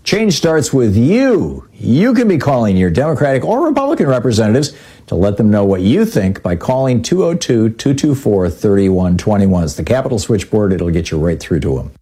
Change starts with you. You can be calling your Democratic or Republican representatives to let them know what you think by calling 202-224-3121. It's the Capitol switchboard. It'll get you right through to them.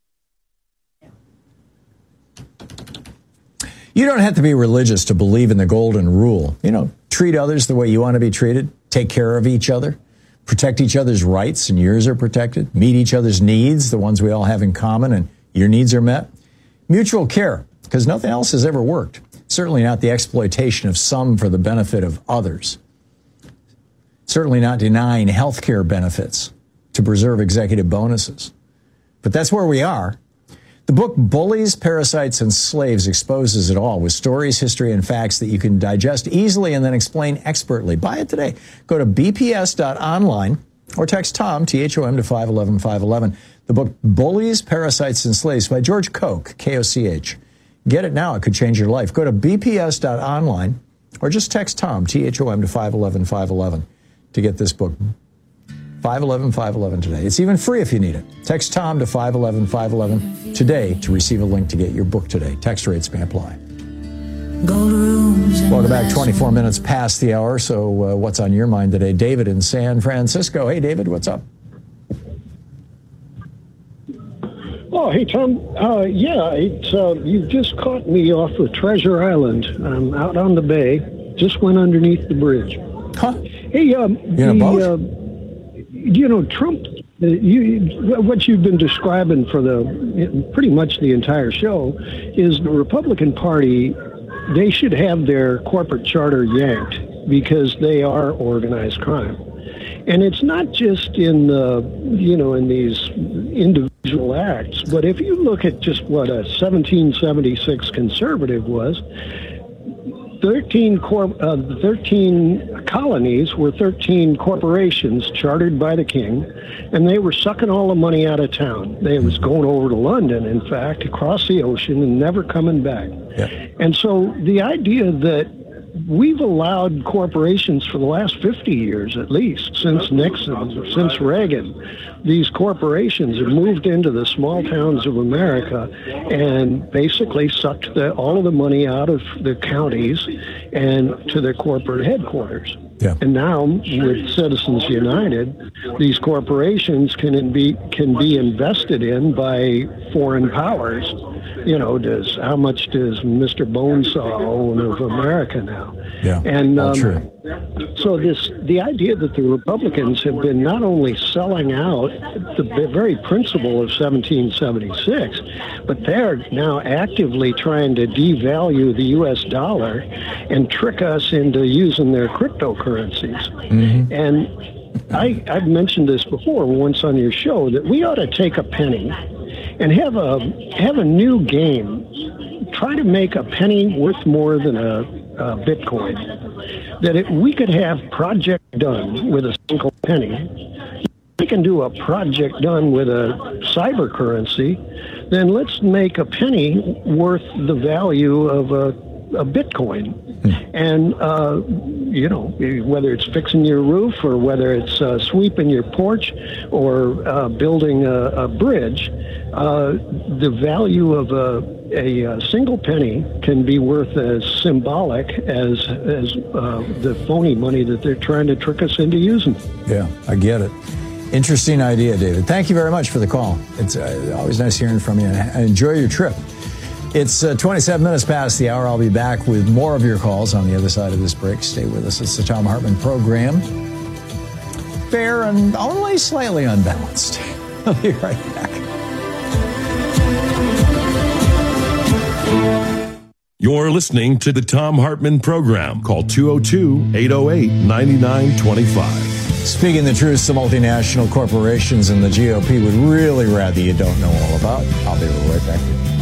You don't have to be religious to believe in the golden rule. Treat others the way you want to be treated. Take care of each other. Protect each other's rights and yours are protected. Meet each other's needs, the ones we all have in common, and your needs are met. Mutual care, because nothing else has ever worked. Certainly not the exploitation of some for the benefit of others. Certainly not denying health care benefits to preserve executive bonuses. But that's where we are. The book Bullies, Parasites, and Slaves exposes it all with stories, history, and facts that you can digest easily and then explain expertly. Buy it today. Go to bps.online or text TOM, T-H-O-M, to 511-511. The book Bullies, Parasites, and Slaves by George Koch, K-O-C-H. Get it now. It could change your life. Go to bps.online or just text TOM, T-H-O-M, to 511-511 to get this book. 511-511 today. It's even free if you need it. Text TOM to 511-511 today to receive a link to get your book today. Text rates may apply. Welcome back. 24 minutes past the hour. So what's on your mind today? David in San Francisco. Hey, David, what's up? Oh, hey, Tom. You've just caught me off of Treasure Island. I'm out on the bay. Just went underneath the bridge. Huh? Hey, you in a boat? Trump, what you've been describing for pretty much the entire show is the Republican Party. They should have their corporate charter yanked because they are organized crime. And it's not just in these individual acts, but if you look at just what a 1776 conservative was, 13 colonies were 13 corporations chartered by the king, and they were sucking all the money out of town. They was going over to London, in fact, across the ocean and never coming back. Yeah. And so the idea that we've allowed corporations for the last 50 years, at least, since Nixon, since Reagan, these corporations have moved into the small towns of America and basically sucked all of the money out of the counties and to their corporate headquarters. Yeah. And now, with Citizens United, these corporations can be invested in by foreign powers. How much does Mr. Bonesaw own of America now? Yeah, and true. So the idea that the Republicans have been not only selling out the very principle of 1776, but they're now actively trying to devalue the U.S. dollar and trick us into using their cryptocurrencies. Mm-hmm. And I've mentioned this before once on your show that we ought to take a penny and have a new game. Try to make a penny worth more than a Bitcoin. That we could have project done with a single penny. We can do a project done with a cyber currency. Then let's make a penny worth the value of a Bitcoin. And, whether it's fixing your roof or whether it's sweeping your porch or building a bridge, the value of a single penny can be worth as symbolic as the phony money that they're trying to trick us into using. Yeah, I get it. Interesting idea, David. Thank you very much for the call. It's always nice hearing from you, and enjoy your trip. It's 27 minutes past the hour. I'll be back with more of your calls on the other side of this break. Stay with us. It's the Thom Hartmann Program. Fair and only slightly unbalanced. I'll be right back. You're listening to the Thom Hartmann Program. Call 202-808-9925. Speaking the truth, some multinational corporations and the GOP would really rather you don't know all about. I'll be right back with you.